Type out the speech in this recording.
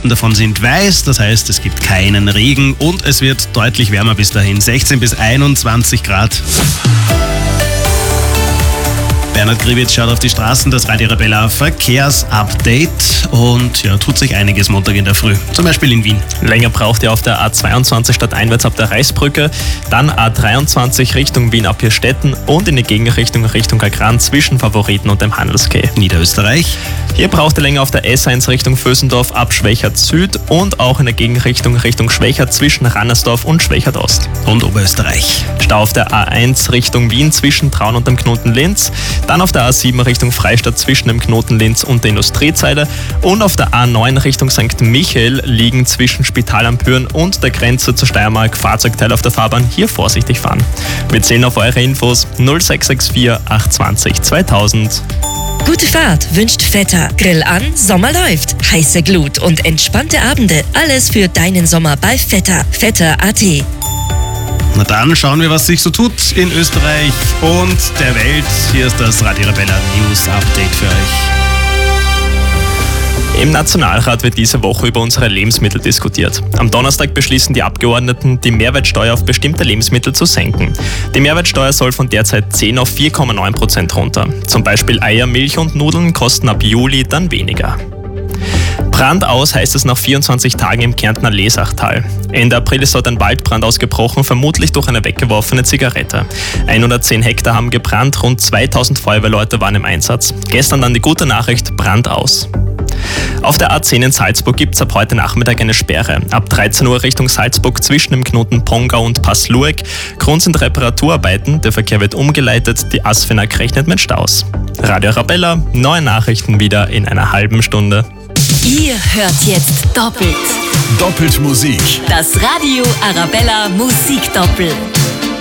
meisten davon sind weiß, das heißt, es gibt keinen Regen und es wird deutlich wärmer bis dahin, 16 bis 21 Grad. Bernhard Gribitz schaut auf die Straßen, das Radio Arabella Verkehrsupdate und ja, tut sich einiges Montag in der Früh, zum Beispiel in Wien. Länger braucht ihr auf der A22 stadteinwärts ab der Reichsbrücke, dann A23 Richtung Wien ab Hirstetten und in die Gegenrichtung Richtung Kagran zwischen Favoriten und dem Handelskeh. Niederösterreich. Hier braucht ihr länger auf der S1 Richtung Vösendorf ab Schwächert Süd und auch in der Gegenrichtung Richtung Schwächert zwischen Rannersdorf und Schwächert Ost. Und Oberösterreich. Stau auf der A1 Richtung Wien zwischen Traun und dem Knoten Linz, dann auf der A7 Richtung Freistadt zwischen dem Knoten Linz und der Industriezeile und auf der A9 Richtung St. Michael liegen zwischen Spital am Büren und der Grenze zur Steiermark Fahrzeugteile auf der Fahrbahn. Hier vorsichtig fahren. Wir zählen auf eure Infos 0664 820 2000. Gute Fahrt wünscht Vetter. Grill an, Sommer läuft. Heiße Glut und entspannte Abende. Alles für deinen Sommer bei Vetter. Vetter.at. Na dann schauen wir, was sich so tut in Österreich und der Welt. Hier ist das Radio Arabella News Update für euch. Im Nationalrat wird diese Woche über unsere Lebensmittel diskutiert. Am Donnerstag beschließen die Abgeordneten, die Mehrwertsteuer auf bestimmte Lebensmittel zu senken. Die Mehrwertsteuer soll von derzeit 10 auf 4,9% runter. Zum Beispiel Eier, Milch und Nudeln kosten ab Juli dann weniger. Brand aus heißt es nach 24 Tagen im Kärntner Lesachtal. Ende April ist dort ein Waldbrand ausgebrochen, vermutlich durch eine weggeworfene Zigarette. 110 Hektar haben gebrannt, rund 2000 Feuerwehrleute waren im Einsatz. Gestern dann die gute Nachricht, Brand aus. Auf der A10 in Salzburg gibt es ab heute Nachmittag eine Sperre. Ab 13 Uhr Richtung Salzburg zwischen dem Knoten Pongau und Pass-Lueck. Grund sind Reparaturarbeiten, der Verkehr wird umgeleitet, die ASFINAG rechnet mit Staus. Radio Arabella, neue Nachrichten wieder in einer halben Stunde. Ihr hört jetzt doppelt. Doppelt Musik. Das Radio Arabella Musikdoppel.